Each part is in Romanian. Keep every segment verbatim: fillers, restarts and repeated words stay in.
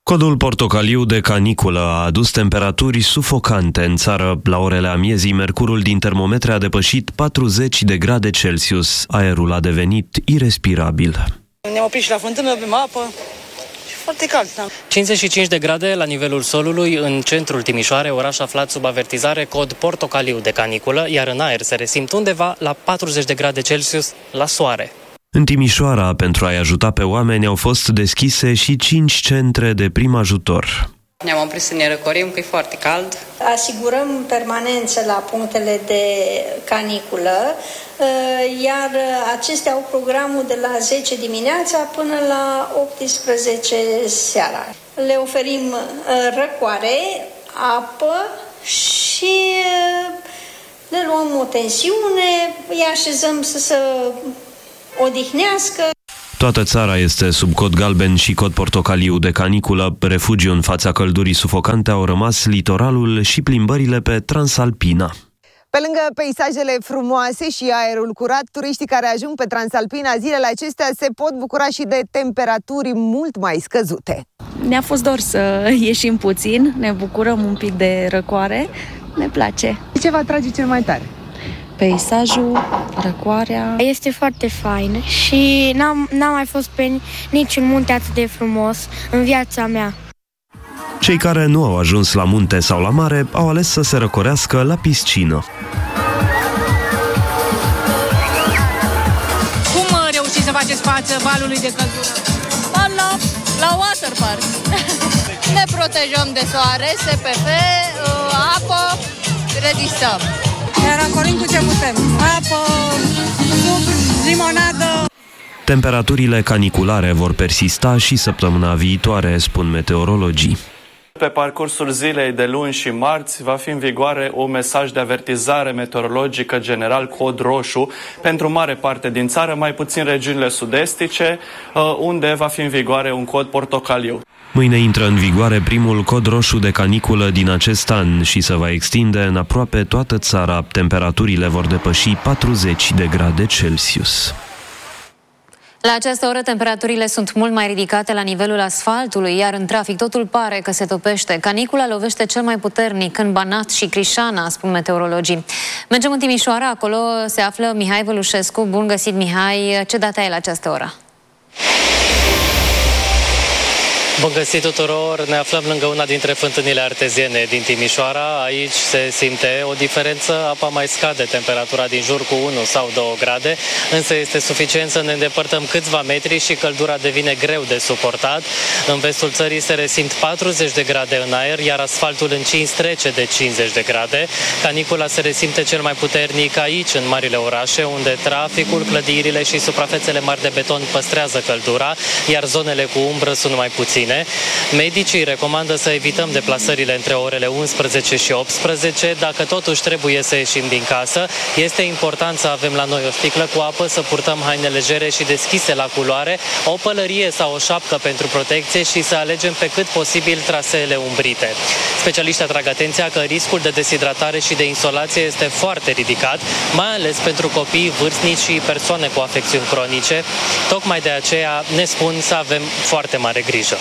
Codul portocaliu de caniculă a adus temperaturi sufocante în țară. La orele amiezii, mercurul din termometre a depășit patruzeci de grade Celsius. Aerul a devenit irespirabil. Ne-am oprit și la fântână, bem apă și foarte cald. Da. cincizeci și cinci de grade la nivelul solului în centrul Timișoarei, oraș aflat sub avertizare cod portocaliu de caniculă, iar în aer se resimt undeva la patruzeci de grade Celsius la soare. În Timișoara, pentru a-i ajuta pe oameni, au fost deschise și cinci centre de prim ajutor. Ne-am oprit să ne răcorim, că e foarte cald. Asigurăm permanență la punctele de caniculă, iar acestea au programul de la zece dimineața până la optsprezece seara. Le oferim răcoare, apă și le luăm o tensiune, îi așezăm să se odihnească. Toată țara este sub cod galben și cod portocaliu de caniculă. Refugiu în fața căldurii sufocante au rămas litoralul și plimbările pe Transalpina. Pe lângă peisajele frumoase și aerul curat, turiștii care ajung pe Transalpina zilele acestea se pot bucura și de temperaturi mult mai scăzute. Ne-a fost dor să ieșim puțin, ne bucurăm un pic de răcoare, ne place. Ce vă atrage cel mai tare? Peisajul, răcoarea. Este foarte fain și n-am, n-am mai fost pe niciun munte atât de frumos în viața mea. Cei care nu au ajuns la munte sau la mare au ales să se răcorească la piscină. Cum reușiți să faceți față valului de căldură? La, la waterpark. Ne protejăm de soare, S P F, apă, rezistăm. Ne răcorim cu ce putem. Apă, suc, limonadă. Temperaturile caniculare vor persista și săptămâna viitoare, spun meteorologii. Pe parcursul zilei de luni și marți va fi în vigoare un mesaj de avertizare meteorologică general, cod roșu, pentru mare parte din țară, mai puțin regiunile sud-estice, unde va fi în vigoare un cod portocaliu. Mâine intră în vigoare primul cod roșu de caniculă din acest an și se va extinde în aproape toată țara. Temperaturile vor depăși patruzeci de grade Celsius. La această oră, temperaturile sunt mult mai ridicate la nivelul asfaltului, iar în trafic totul pare că se topește. Canicula lovește cel mai puternic în Banat și Crișana, spun meteorologii. Mergem în Timișoara, acolo se află Mihai Vălușescu. Bun găsit, Mihai! Ce dată ai la această oră? Bun găsit tuturor! Ne aflăm lângă una dintre fântânile arteziene din Timișoara. Aici se simte o diferență, apa mai scade, temperatura din jur cu unu sau două grade, însă este suficient să ne îndepărtăm câțiva metri și căldura devine greu de suportat. În vestul țării se resimt patruzeci de grade în aer, iar asfaltul încins trece de cincizeci de grade. Canicula se resimte cel mai puternic aici, în marile orașe, unde traficul, clădirile și suprafețele mari de beton păstrează căldura, iar zonele cu umbră sunt mai puține. Medicii recomandă să evităm deplasările între orele unsprezece și optsprezece. Dacă totuși trebuie să ieșim din casă, este important să avem la noi o sticlă cu apă, să purtăm haine legere și deschise la culoare, o pălărie sau o șapcă pentru protecție și să alegem pe cât posibil traseele umbrite. Specialiștii atrag atenția că riscul de deshidratare și de insolație este foarte ridicat, mai ales pentru copii, vârstnici și persoane cu afecțiuni cronice. Tocmai de aceea ne spun să avem foarte mare grijă.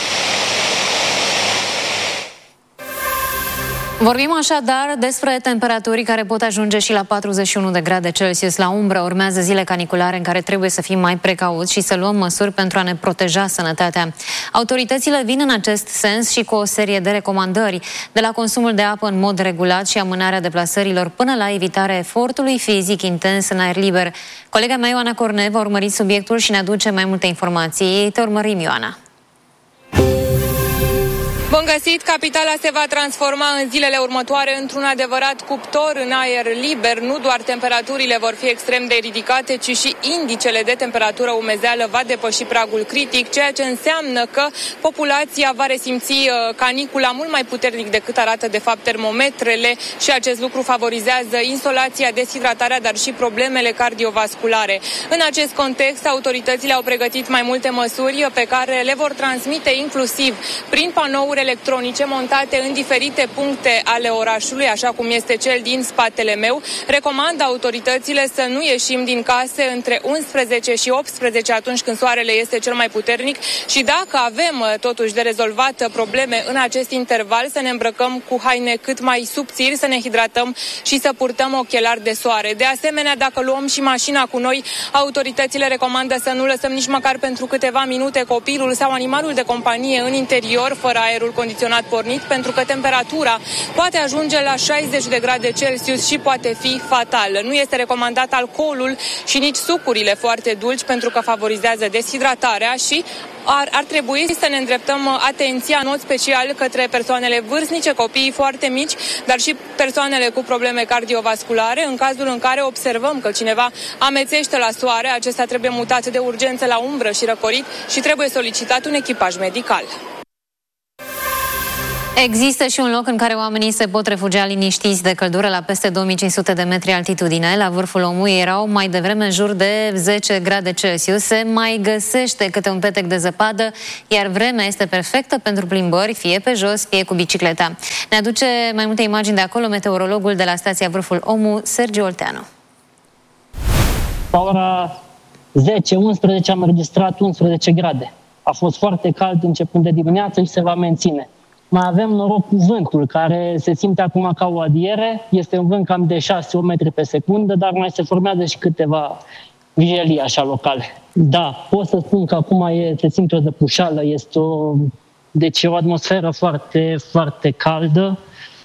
Vorbim așadar despre temperaturi care pot ajunge și la patruzeci și unu de grade Celsius la umbră. Urmează zile caniculare în care trebuie să fim mai precauți și să luăm măsuri pentru a ne proteja sănătatea. Autoritățile vin în acest sens și cu o serie de recomandări, de la consumul de apă în mod regulat și amânarea deplasărilor până la evitarea efortului fizic intens în aer liber. Colega mea, Ioana Corne, va urmări subiectul și ne aduce mai multe informații. Te urmărim, Ioana. Bun găsit! Capitala se va transforma în zilele următoare într-un adevărat cuptor în aer liber. Nu doar temperaturile vor fi extrem de ridicate, ci și indicele de temperatură umezeală va depăși pragul critic, ceea ce înseamnă că populația va resimți canicula mult mai puternic decât arată de fapt termometrele și acest lucru favorizează insolația, deshidratarea, dar și problemele cardiovasculare. În acest context, autoritățile au pregătit mai multe măsuri pe care le vor transmite inclusiv prin panouri electronice montate în diferite puncte ale orașului, așa cum este cel din spatele meu. Recomandă autoritățile să nu ieșim din case între unsprezece și optsprezece atunci când soarele este cel mai puternic și dacă avem totuși de rezolvat probleme în acest interval, să ne îmbrăcăm cu haine cât mai subțiri, să ne hidratăm și să purtăm ochelari de soare. De asemenea, dacă luăm și mașina cu noi, autoritățile recomandă să nu lăsăm nici măcar pentru câteva minute copilul sau animalul de companie în interior, fără aerul condiționat pornit, pentru că temperatura poate ajunge la șaizeci de grade Celsius și poate fi fatală. Nu este recomandat alcoolul și nici sucurile foarte dulci, pentru că favorizează deshidratarea și ar, ar trebui să ne îndreptăm atenția în mod special către persoanele vârstnice, copiii foarte mici, dar și persoanele cu probleme cardiovasculare. În cazul în care observăm că cineva amețește la soare, acesta trebuie mutat de urgență la umbră și răcorit și trebuie solicitat un echipaj medical. Există și un loc în care oamenii se pot refugia liniștiți de căldură la peste două mii cinci sute de metri altitudine. La vârful omului erau mai devreme în jur de zece grade Celsius. Se mai găsește câte un petec de zăpadă, iar vremea este perfectă pentru plimbări, fie pe jos, fie cu bicicleta. Ne aduce mai multe imagini de acolo meteorologul de la stația Vârful Omu, Sergiu Olteanu. La ora zece unsprezece am înregistrat unsprezece grade. A fost foarte cald începând de dimineață și se va menține. Mai avem noroc cu vântul, care se simte acum ca o adiere. Este un vânt cam de șase metri pe secundă, dar mai se formează și câteva vijelii așa locale. Da, pot să spun că acum e, se simte o zăpușală, este o, deci o atmosferă foarte, foarte caldă.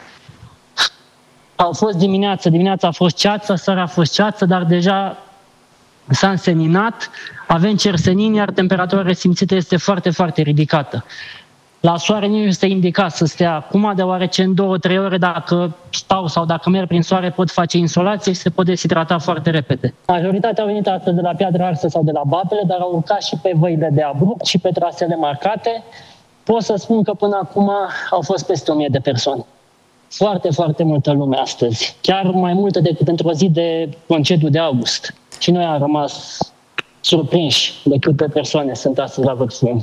A fost dimineața, dimineața a fost ceață, seara a fost ceață, dar deja s-a înseninat, avem cersenini, iar temperatura resimțită este foarte, foarte ridicată. La soare nu este indicat să stea acum, deoarece în două trei ore dacă stau sau dacă merg prin soare pot face insolație și se pot deshidrata foarte repede. Majoritatea au venit astăzi de la Piatra Arsă sau de la Babele, dar au urcat și pe văile de abrupt și pe trasele marcate. Pot să spun că până acum au fost peste o mie de persoane. Foarte, foarte multă lume astăzi. Chiar mai multă decât într-o zi de concediu de august. Și noi am rămas surprinși de câte persoane sunt astăzi la Vârful.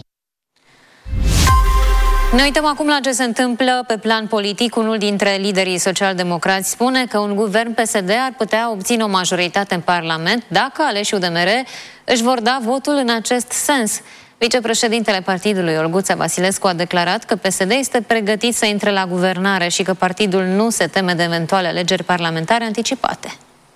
Ne uităm acum la ce se întâmplă pe plan politic. Unul dintre liderii social-democrați spune că un guvern P S D ar putea obține o majoritate în Parlament dacă aleșii U D M R își vor da votul în acest sens. Vicepreședintele partidului, Olguța Vasilescu, a declarat că P S D este pregătit să intre la guvernare și că partidul nu se teme de eventuale alegeri parlamentare anticipate.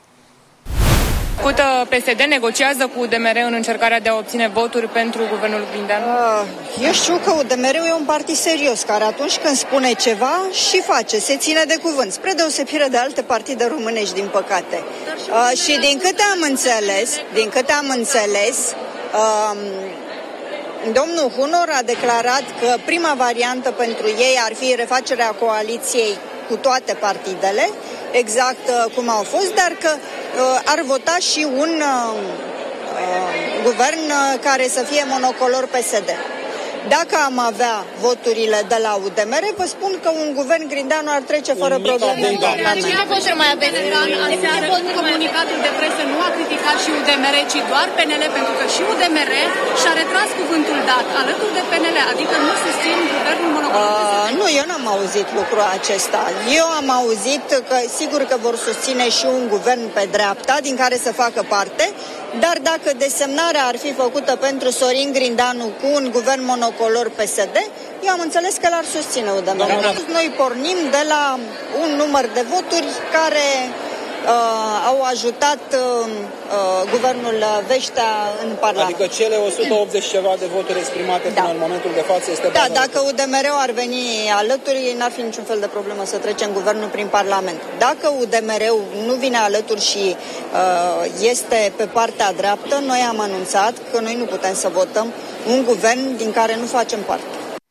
P S D negociază cu U D M R în încercarea de a obține voturi pentru guvernul Grindeanu? Eu știu că U D M R-ul e un partid serios, care atunci când spune ceva și face, se ține de cuvânt, spre deosebire de alte partide românești, din păcate. Uh, și din câte am înțeles, din câte am înțeles, uh, domnul Hunor a declarat că prima variantă pentru ei ar fi refacerea coaliției cu toate partidele, exact uh, cum au fost, dar că uh, ar vota și un uh, uh, guvern uh, care să fie monocolor P S D. Dacă am avea voturile de la U D M R, vă spun că un guvern Grindeanu ar trece fără probleme în Parlament. Ce voturi mai aveți? Aseară, comunicatul de presă nu a criticat și U D M R, ci doar P N L, pentru că și U D M R și-a retras cuvântul dat alături de P N L, adică nu susțin guvernul monocolor. Uh, nu, eu n-am auzit lucrul acesta. Eu am auzit că sigur că vor susține și un guvern pe dreapta, din care să facă parte, dar dacă desemnarea ar fi făcută pentru Sorin Grindeanu cu un guvern monocolor P S D, eu am înțeles că l-ar susține U D M R. Noi pornim de la un număr de voturi care uh, au ajutat uh, uh, guvernul Veștea în Parlament. Adică cele o sută optzeci ceva de voturi exprimate da. Până în momentul de față este... Da, dacă U D M R-ul ar veni alături, n-ar fi niciun fel de problemă să trecem guvernul prin Parlament. Dacă U D M R-ul nu vine alături și uh, este pe partea dreaptă, noi am anunțat că noi nu putem să votăm un guvern din care nu facem parte.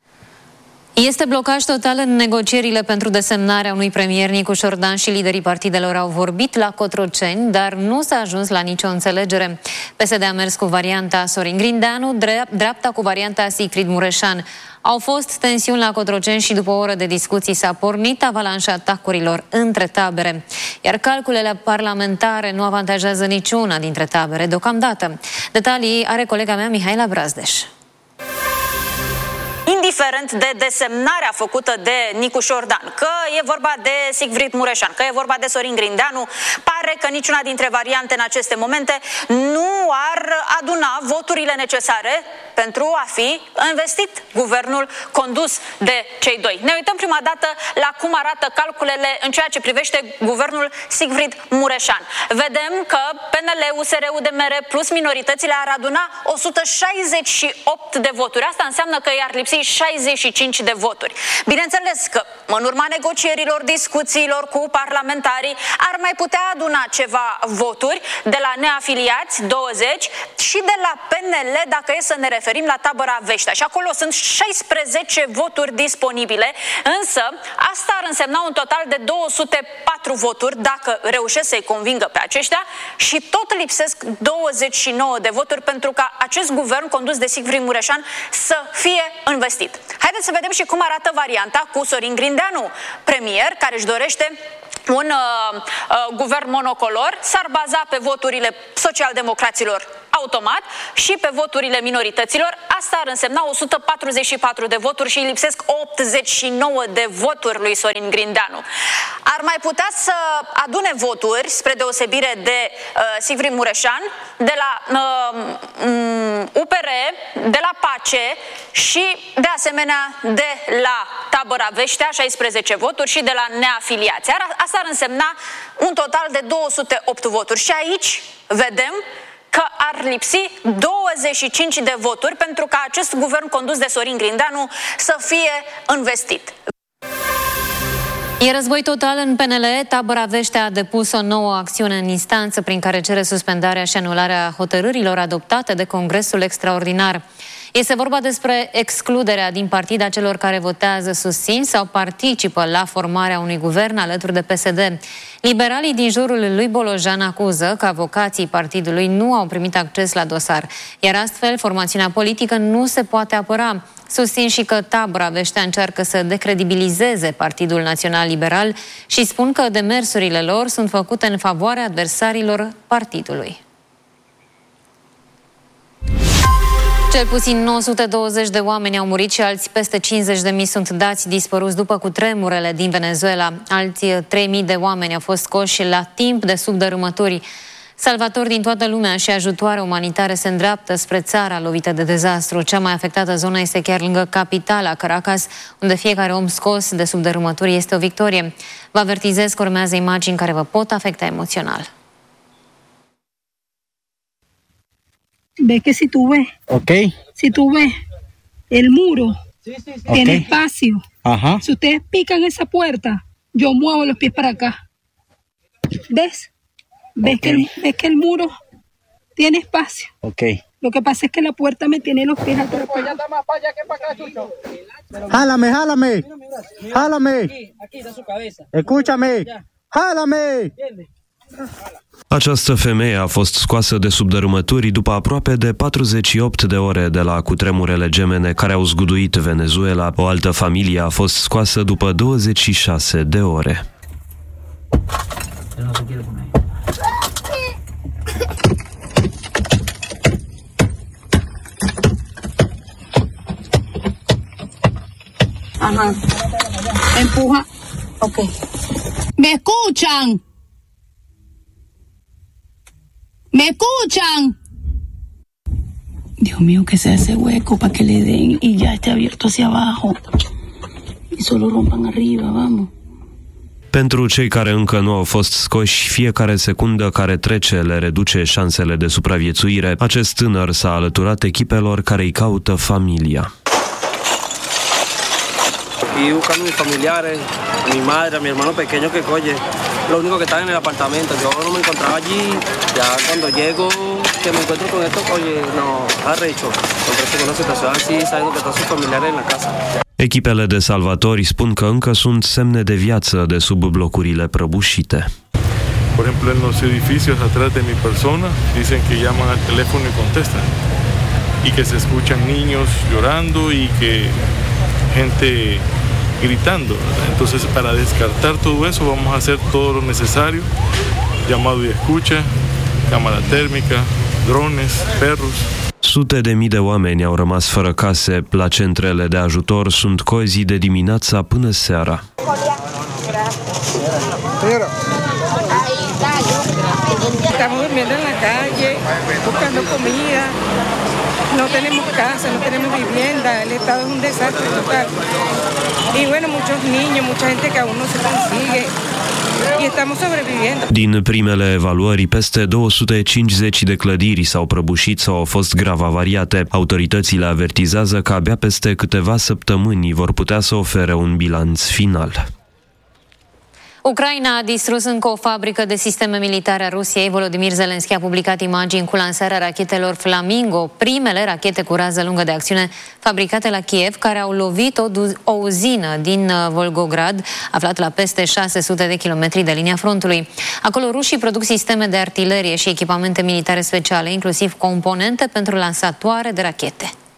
Este blocaj total în negocierile pentru desemnarea unui premier. Nicu Șordan și liderii partidelor au vorbit la Cotroceni, dar nu s-a ajuns la nicio înțelegere. P S D a mers cu varianta Sorin Grindeanu, dreapta cu varianta Sigfrid Mureșan. Au fost tensiuni la Cotroceni și după o oră de discuții s-a pornit avalanșa atacurilor între tabere. Iar calculele parlamentare nu avantajează niciuna dintre tabere deocamdată. Detalii are colega mea Mihaela Brazdeș. Indiferent indiferent de desemnarea făcută de Nicu Șordan, că e vorba de Sigfrid Mureșan, că e vorba de Sorin Grindeanu, pare că niciuna dintre variante în aceste momente nu ar aduna voturile necesare pentru a fi investit guvernul condus de cei doi. Ne uităm prima dată la cum arată calculele în ceea ce privește guvernul Sigfrid Mureșan. Vedem că P N L, U S R, U D M R plus minoritățile ar aduna o sută șaizeci și opt de voturi. Asta înseamnă că i-ar lipsi șaizeci și cinci de voturi. Bineînțeles că în urma negocierilor, discuțiilor cu parlamentarii ar mai putea aduna ceva voturi de la neafiliați, douăzeci, și de la P N L, dacă e să ne referim la tabăra Veștea. Și acolo sunt șaisprezece voturi disponibile, însă asta ar însemna un total de două sute patru voturi dacă reușesc să-i convingă pe aceștia și tot lipsesc douăzeci și nouă de voturi pentru ca acest guvern condus de Sigfrid Mureșan să fie investit. Haideți să vedem și cum arată varianta cu Sorin Grindeanu, premier, care își dorește un uh, uh, guvern monocolor, s-ar baza pe voturile socialdemocraților automat și pe voturile minorităților. Asta ar însemna o sută patruzeci și patru de voturi și îi lipsesc optzeci și nouă de voturi lui Sorin Grindeanu. Ar mai putea să adune voturi, spre deosebire de uh, Sigfrid Mureșan, de la uh, U P R, de la Pace și de asemenea de la tabăra Veștea, șaisprezece voturi, și de la neafiliați. Asta ar însemna un total de două sute opt voturi. Și aici vedem că ar lipsi douăzeci și cinci de voturi pentru ca acest guvern condus de Sorin Grindeanu să fie investit. E război total în P N L. Tabăra Veștea a depus o nouă acțiune în instanță prin care cere suspendarea și anularea hotărârilor adoptate de Congresul Extraordinar. Este vorba despre excluderea din partid a celor care votează, susțin sau participă la formarea unui guvern alături de P S D. Liberalii din jurul lui Bolojan acuză că avocații partidului nu au primit acces la dosar, iar astfel formațiunea politică nu se poate apăra. Susțin și că tabăra Veștea încearcă să decredibilizeze Partidul Național Liberal și spun că demersurile lor sunt făcute în favoarea adversarilor partidului. Cel puțin nouă sute douăzeci de oameni au murit și alți peste cincizeci de mii sunt dați dispăruți după cutremurele din Venezuela. Alți trei mii de oameni au fost scoși la timp de sub dărâmături. Salvatori din toată lumea și ajutoare umanitare se îndreaptă spre țara lovită de dezastru. Cea mai afectată zonă este chiar lângă capitala, Caracas, unde fiecare om scos de sub dărâmături este o victorie. Vă avertizez că urmează imagini care vă pot afecta emoțional. Ve que si tú ves, okay. si tú ves el muro, sí, sí, sí. tiene okay. espacio. Ajá. Si ustedes pican esa puerta, yo muevo los pies para acá. ¿Ves? ¿Ves, okay. que el, ¿Ves que el muro tiene espacio? Okay. Lo que pasa es que la puerta me tiene los pies atrás. Jálame, jálame, jálame. Aquí está su cabeza. Escúchame, jálame. Această femeie a fost scoasă de sub dărâmături după aproape de patruzeci și opt de ore de la cutremurele gemene care au zguduit Venezuela. O altă familie a fost scoasă după douăzeci și șase de ore. Ajá. Empuja. Ok. ¿Me escuchan? ¿Me escuchan? Dios mío, que sea ese hueco para que le den y ya esté abierto hacia abajo. Y solo rompan arriba, vamos. Pentru cei care încă nu au fost scoși, fiecare secundă care trece le reduce șansele de supraviețuire. Acest tânăr s-a alăturat echipelor care îi caută familia. Y buscando a mis familiares, a mi madre, a mi hermano pequeño que coye, lo único que estaba en el apartamento. Yo no me encontraba allí, ya cuando llego, que me encuentro con esto, oye, no, arrecho, encontrarse con una situación así, sabiendo que todos sus familiares en la casa. Echipele de salvatori spun că încă sunt semne de viață de sub blocurile prăbușite. Por ejemplo, en los edificios atrás de mi persona dicen que llaman al teléfono y contestan y que se escuchan niños llorando y que gente gritando. Entonces, para descartar todo eso, vamos a hacer todo lo necesario, llamado y escucha, cámara térmica, drones, perros. Sute de mii de oameni au rămas fără case. La centrele de ajutor sunt cozi de dimineața până seara. Estamos durmiendo en la calle, buscando comida. No tenemos casa, no tenemos vivienda. El estado es un desastre total. Y bueno, muchos niños, mucha gente que aún no se consigue. Y estamos sobreviviendo. Din primele evaluări, peste două sute cincizeci de clădiri s-au prăbușit sau au fost grav avariate. Autoritățile avertizează că abia peste câteva săptămâni vor putea să ofere un bilanț final. Ucraina a distrus încă o fabrică de sisteme militare a Rusiei. Volodymyr Zelensky a publicat imagini cu lansarea rachetelor Flamingo, primele rachete cu rază lungă de acțiune fabricate la Kiev, care au lovit o, o uzină din Volgograd, aflat la peste șase sute de kilometri de linia frontului. Acolo rușii produc sisteme de artilerie și echipamente militare speciale, inclusiv componente pentru lansatoare de rachete.